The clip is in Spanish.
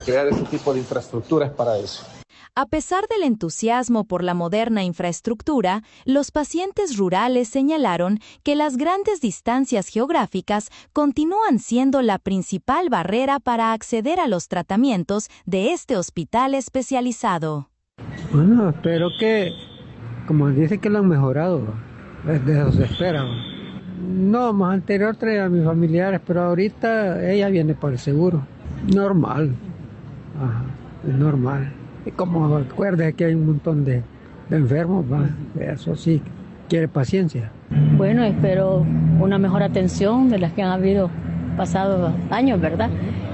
crear ese tipo de infraestructuras para eso. A pesar del entusiasmo por la moderna infraestructura, los pacientes rurales señalaron que las grandes distancias geográficas continúan siendo la principal barrera para acceder a los tratamientos de este hospital especializado. Bueno, espero que, como dice que lo han mejorado, de eso se espera. No, más anterior traía a mis familiares, pero ahorita ella viene por el seguro. Normal. Ajá, es normal. Y como recuerda que hay un montón de enfermos, ¿va? Eso sí, quiere paciencia. Bueno, espero una mejor atención de las que han habido pasados años, ¿verdad?